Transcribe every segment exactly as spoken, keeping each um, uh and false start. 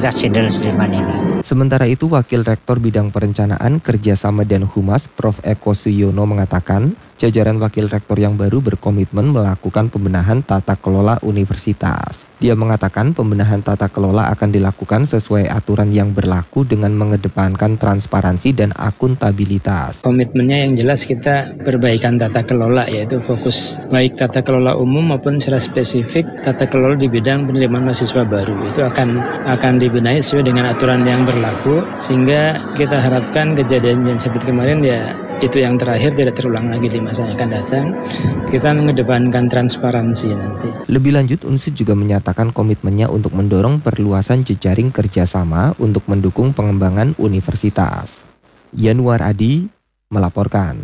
Universitas Jenderal Sudirman ini. Sementara itu, Wakil Rektor Bidang Perencanaan, Kerjasama dan Humas, Profesor Eko Suyono mengatakan, jajaran Wakil Rektor yang baru berkomitmen melakukan pembenahan tata kelola universitas. Dia mengatakan pembenahan tata kelola akan dilakukan sesuai aturan yang berlaku dengan mengedepankan transparansi dan akuntabilitas. Komitmennya yang jelas kita perbaikan tata kelola, yaitu fokus baik tata kelola umum maupun secara spesifik tata kelola di bidang penerimaan mahasiswa baru. Itu akan akan dibenahi sesuai dengan aturan yang berlaku, sehingga kita harapkan kejadian yang seperti kemarin ya itu yang terakhir, tidak terulang lagi di masa yang akan datang. Kita mengedepankan transparansi nanti. Lebih lanjut, U N S I D juga menyatakan komitmennya untuk mendorong perluasan jejaring kerjasama untuk mendukung pengembangan universitas. Yanuar Adi melaporkan.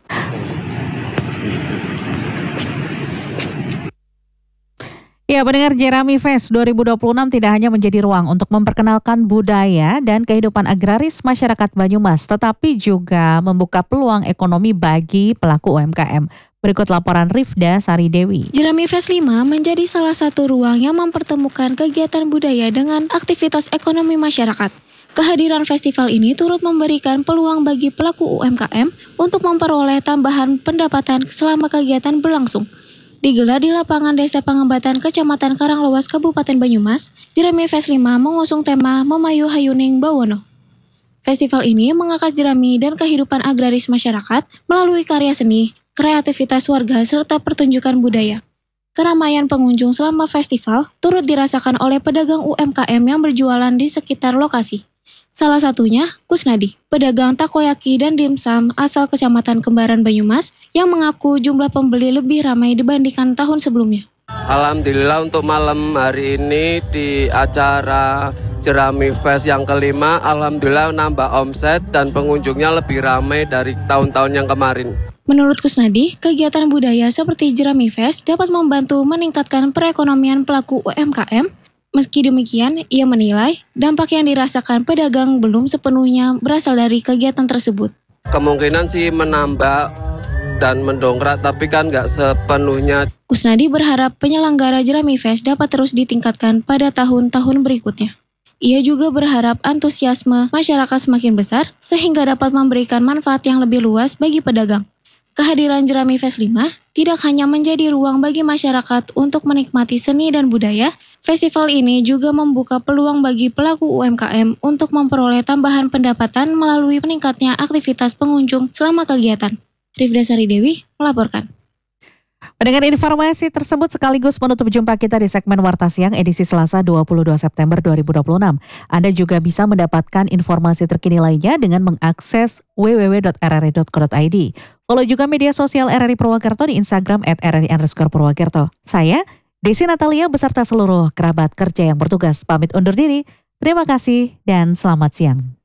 Ya, pendengar, Jerami Fest dua ribu dua puluh enam tidak hanya menjadi ruang untuk memperkenalkan budaya dan kehidupan agraris masyarakat Banyumas, tetapi juga membuka peluang ekonomi bagi pelaku U M K M. Berikut laporan Rifda Sari Dewi. Jerami Fest lima menjadi salah satu ruang yang mempertemukan kegiatan budaya dengan aktivitas ekonomi masyarakat. Kehadiran festival ini turut memberikan peluang bagi pelaku U M K M untuk memperoleh tambahan pendapatan selama kegiatan berlangsung. Digelar di lapangan Desa Pangembatan, Kecamatan Karanglewas, Kabupaten Banyumas, Jerami Fest lima mengusung tema Memayu Hayuning Bawono. Festival ini mengangkat jerami dan kehidupan agraris masyarakat melalui karya seni, kreativitas warga, serta pertunjukan budaya. Keramaian pengunjung selama festival turut dirasakan oleh pedagang U M K M yang berjualan di sekitar lokasi. Salah satunya Kusnadi, pedagang takoyaki dan dimsum asal Kecamatan Kembaran Banyumas yang mengaku jumlah pembeli lebih ramai dibandingkan tahun sebelumnya. Alhamdulillah untuk malam hari ini di acara Jerami Fest yang kelima, alhamdulillah nambah omset dan pengunjungnya lebih ramai dari tahun-tahun yang kemarin. Menurut Kusnadi, kegiatan budaya seperti Jerami Fest dapat membantu meningkatkan perekonomian pelaku U M K M. Meski demikian, ia menilai dampak yang dirasakan pedagang belum sepenuhnya berasal dari kegiatan tersebut. Kemungkinan sih menambah dan mendongkrak, tapi kan nggak sepenuhnya. Kusnadi berharap penyelenggara Jerami Fest dapat terus ditingkatkan pada tahun-tahun berikutnya. Ia juga berharap antusiasme masyarakat semakin besar sehingga dapat memberikan manfaat yang lebih luas bagi pedagang. Kehadiran Jerami Fest lima tidak hanya menjadi ruang bagi masyarakat untuk menikmati seni dan budaya, festival ini juga membuka peluang bagi pelaku U M K M untuk memperoleh tambahan pendapatan melalui meningkatnya aktivitas pengunjung selama kegiatan. Rifda Sari Dewi melaporkan. Dengan informasi tersebut sekaligus menutup jumpa kita di segmen Warta Siang edisi Selasa dua puluh dua September dua ribu dua puluh enam. Anda juga bisa mendapatkan informasi terkini lainnya dengan mengakses w w w dot r r i dot co dot i d. Follow juga media sosial R R I Purwakarta di Instagram at r r i underscore Purwakarta. Saya, Desi Natalia beserta seluruh kerabat kerja yang bertugas pamit undur diri. Terima kasih dan selamat siang.